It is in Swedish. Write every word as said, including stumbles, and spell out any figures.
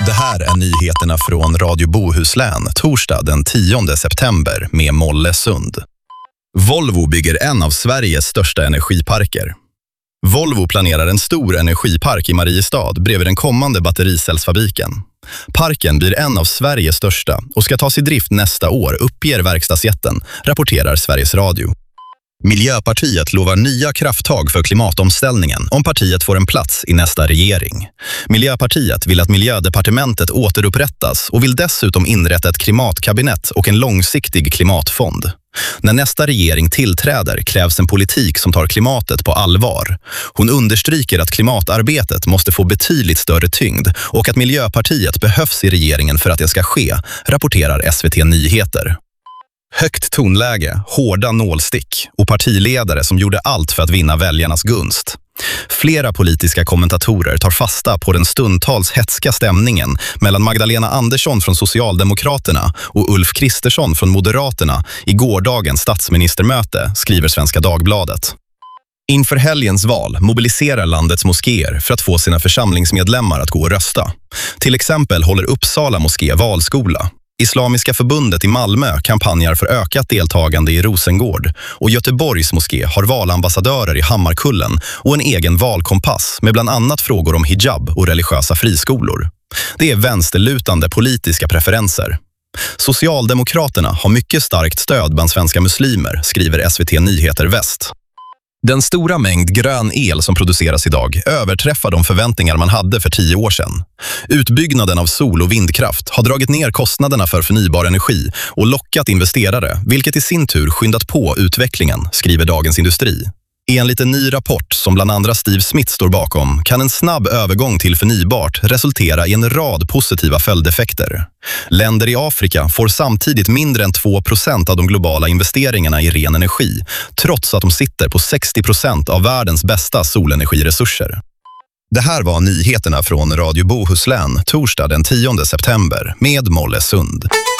Det här är nyheterna från Radio Bohuslän, torsdag den tionde september med Mollesund. Volvo bygger en av Sveriges största energiparker. Volvo planerar en stor energipark i Mariestad bredvid den kommande battericellsfabriken. Parken blir en av Sveriges största och ska tas i drift nästa år, uppger verkstadsjätten, rapporterar Sveriges Radio. Miljöpartiet lovar nya krafttag för klimatomställningen om partiet får en plats i nästa regering. Miljöpartiet vill att miljödepartementet återupprättas och vill dessutom inrätta ett klimatkabinett och en långsiktig klimatfond. När nästa regering tillträder krävs en politik som tar klimatet på allvar. Hon understryker att klimatarbetet måste få betydligt större tyngd och att Miljöpartiet behövs i regeringen för att det ska ske, rapporterar S V T Nyheter. Högt tonläge, hårda nålstick och partiledare som gjorde allt för att vinna väljarnas gunst. Flera politiska kommentatorer tar fasta på den stundtals hetska stämningen mellan Magdalena Andersson från Socialdemokraterna och Ulf Kristersson från Moderaterna i gårdagens statsministermöte, skriver Svenska Dagbladet. Inför helgens val mobiliserar landets moskéer för att få sina församlingsmedlemmar att gå och rösta. Till exempel håller Uppsala moské valskola. Islamiska förbundet i Malmö kampanjar för ökat deltagande i Rosengård och Göteborgs moské har valambassadörer i Hammarkullen och en egen valkompass med bland annat frågor om hijab och religiösa friskolor. Det är vänsterlutande politiska preferenser. Socialdemokraterna har mycket starkt stöd bland svenska muslimer, skriver S V T Nyheter Väst. Den stora mängd grön el som produceras idag överträffar de förväntningar man hade för tio år sedan. Utbyggnaden av sol- och vindkraft har dragit ner kostnaderna för förnybar energi och lockat investerare, vilket i sin tur skyndat på utvecklingen, skriver Dagens Industri. Enligt en ny rapport som bland andra Steve Smith står bakom kan en snabb övergång till förnybart resultera i en rad positiva följdeffekter. Länder i Afrika får samtidigt mindre än två procent av de globala investeringarna i ren energi, trots att de sitter på sextio procent av världens bästa solenergiresurser. Det här var nyheterna från Radio Bohuslän, torsdag den tionde september med Mollesund.